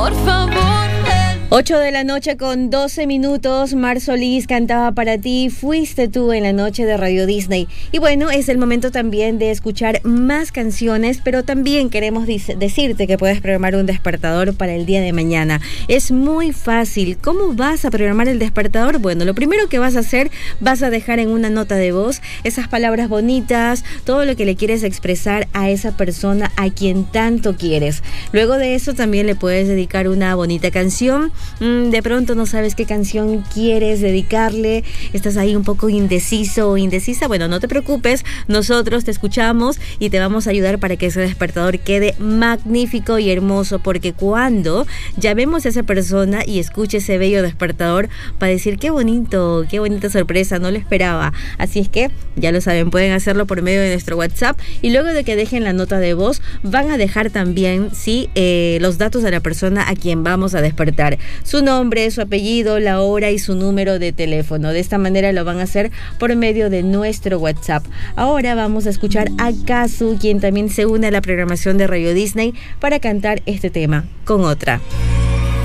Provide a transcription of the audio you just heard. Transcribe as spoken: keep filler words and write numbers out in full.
por favor. ocho de la noche con doce minutos, Mar Solís cantaba para ti, Fuiste tú en la noche de Radio Disney. Y bueno, es el momento también de escuchar más canciones, pero también queremos dice, decirte que puedes programar un despertador para el día de mañana. Es muy fácil. ¿Cómo vas a programar el despertador? Bueno, lo primero que vas a hacer, vas a dejar en una nota de voz esas palabras bonitas, todo lo que le quieres expresar a esa persona a quien tanto quieres. Luego de eso también le puedes dedicar una bonita canción. De pronto no sabes qué canción quieres dedicarle, estás ahí un poco indeciso o indecisa. Bueno, no te preocupes, nosotros te escuchamos y te vamos a ayudar para que ese despertador quede magnífico y hermoso, porque cuando llamemos a esa persona y escuche ese bello despertador, va a decir qué bonito, qué bonita sorpresa, no lo esperaba. Así es que ya lo saben, pueden hacerlo por medio de nuestro WhatsApp, y luego de que dejen la nota de voz van a dejar también sí eh, los datos de la persona a quien vamos a despertar, su nombre, su apellido, la hora y su número de teléfono. De esta manera lo van a hacer por medio de nuestro WhatsApp. Ahora vamos a escuchar a Kazu, quien también se une a la programación de Radio Disney para cantar este tema con otra.